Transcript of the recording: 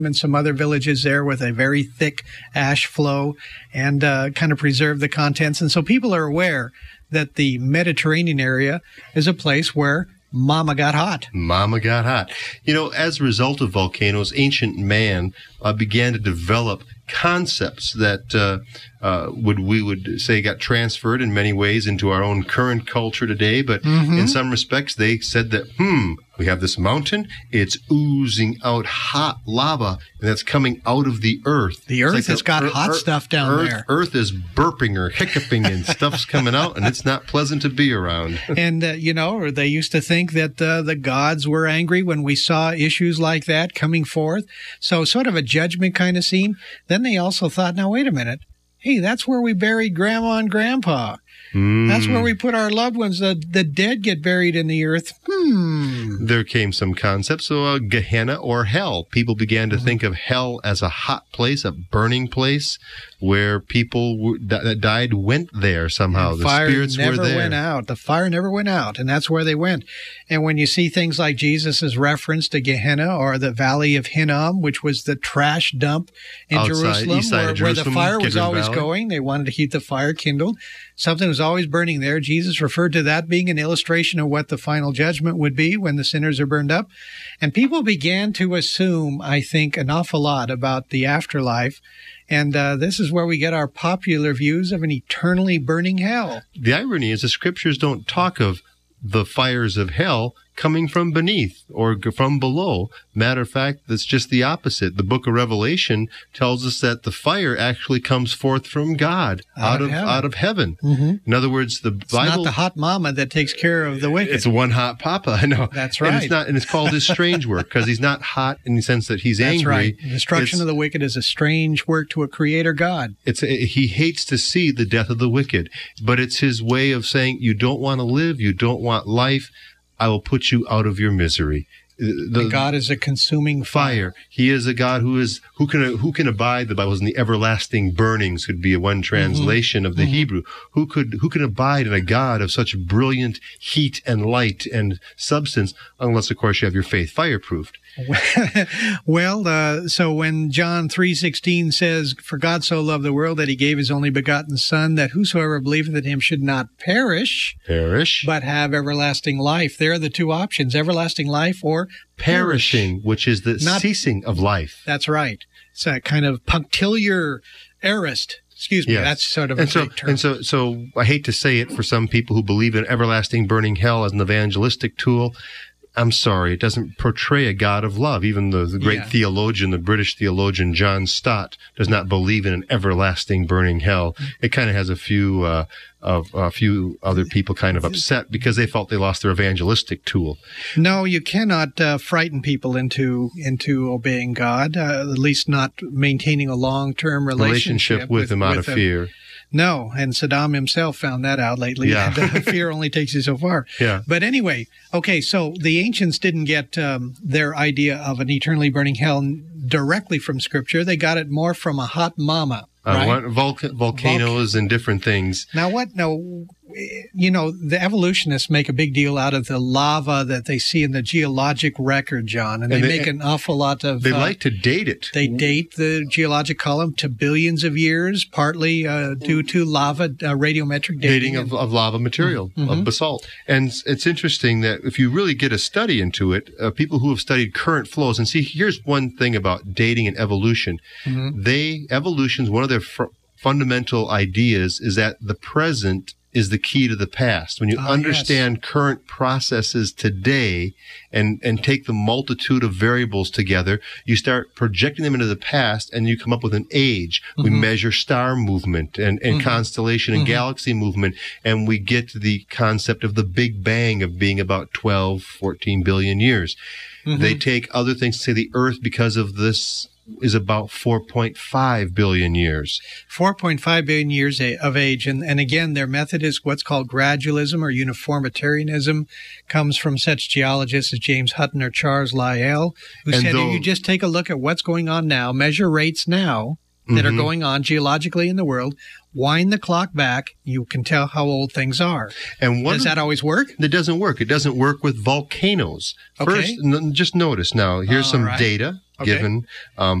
and some other villages there with a very thick ash flow and kind of preserve the contents. And so people are aware that the Mediterranean area is a place where Mama got hot. Mama got hot. You know, as a result of volcanoes, ancient man began to develop concepts that we would say got transferred in many ways into our own current culture today. But in some respects, they said that, we have this mountain, it's oozing out hot lava, and that's coming out of the earth. The earth has got hot stuff down there. Earth is burping or hiccuping, and stuff's coming out, and it's not pleasant to be around. And, they used to think that the gods were angry when we saw issues like that coming forth. So sort of a judgment kind of scene. Then they also thought, now, wait a minute. Hey, that's where we buried Grandma and Grandpa. That's where we put our loved ones. The dead get buried in the earth. There came some concepts of Gehenna or hell. People began to think of hell as a hot place, a burning place, where people that died went there somehow. The spirits were there. The fire never went out. The fire never went out, and that's where they went. And when you see things like Jesus' reference to Gehenna or the Valley of Hinnom, which was the trash dump in Jerusalem, where the fire was always going, they wanted to keep the fire kindled. Something was always burning there. Jesus referred to that being an illustration of what the final judgment would be when the sinners are burned up. And people began to assume, I think, an awful lot about the afterlife. And this is where we get our popular views of an eternally burning hell. The irony is the scriptures don't talk of the fires of hell coming from beneath or from below. Matter of fact, that's just the opposite. The book of Revelation tells us that the fire actually comes forth from God, out of heaven. In other words, the Bible... It's not the hot mama that takes care of the wicked. It's one hot papa, I know. That's right. And it's called his strange work, because he's not hot in the sense that he's angry. That's right. The destruction of the wicked is a strange work to a creator God. He hates to see the death of the wicked, but it's his way of saying, you don't want to live, you don't want life, I will put you out of your misery. God is a consuming fire. He is a God who can abide. The Bible says in the everlasting burnings could be one translation of the Hebrew. Who can abide in a God of such brilliant heat and light and substance, unless of course you have your faith fireproofed. Well, so when John 3:16 says, "For God so loved the world that he gave his only begotten Son, that whosoever believeth in him should not perish, but have everlasting life." There are the two options: everlasting life or perishing, which is the ceasing of life. That's right. It's a kind of punctiliar aorist. Excuse me, that's sort of a big term. And so I hate to say it for some people who believe in everlasting burning hell as an evangelistic tool. I'm sorry, it doesn't portray a God of love. Even the great theologian, the British theologian John Stott, does not believe in an everlasting burning hell. It kind of has a few other people kind of upset because they felt they lost their evangelistic tool. No, you cannot frighten people into obeying God, at least not maintaining a long-term relationship with him out of fear. No, and Saddam himself found that out lately. Yeah. Fear only takes you so far. Yeah. But anyway, okay, so the ancients didn't get their idea of an eternally burning hell directly from Scripture. They got it more from a hot mama. Right? Volcanoes and different things. Now, the evolutionists make a big deal out of the lava that they see in the geologic record, John, and they make an awful lot of... They like to date it. They date the geologic column to billions of years, partly due to lava, radiometric dating of lava material, of basalt. And it's interesting that if you really get a study into it, people who have studied current flows, and see, here's one thing about dating and evolution. Evolution's one of their fundamental ideas is that the present is the key to the past. When you understand current processes today and take the multitude of variables together, you start projecting them into the past and you come up with an age. We measure star movement and constellation and galaxy movement, and we get to the concept of the Big Bang of being about 12, 14 billion years. They take other things to say the Earth, because of this, is about 4.5 billion years. 4.5 billion years of age. And again, their method is what's called gradualism or uniformitarianism. Comes from such geologists as James Hutton or Charles Lyell, who said if you just take a look at what's going on now, measure rates now, that are going on geologically in the world. Wind the clock back, you can tell how old things are. And does that always work? That doesn't work. It doesn't work with volcanoes. Okay. First, just notice now, here's some data given